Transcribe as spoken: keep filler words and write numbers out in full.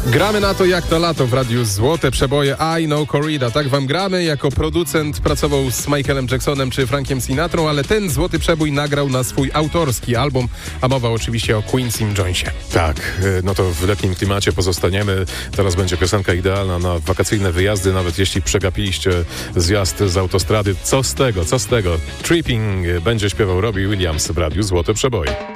Gramy na to jak to lato w radiu Złote Przeboje. I Know Corrida. Tak wam gramy. Jako producent pracował z Michaelem Jacksonem czy Frankiem Sinatrą, ale ten Złoty Przebój nagrał na swój autorski album, a mowa oczywiście o Quincy Jonesie. Tak, no to w letnim klimacie pozostaniemy. Teraz będzie piosenka idealna na wakacyjne wyjazdy, nawet jeśli przegapiliście zjazd z autostrady. Co z tego, co z tego? Tripping będzie śpiewał Robbie Williams w radiu Złote Przeboje.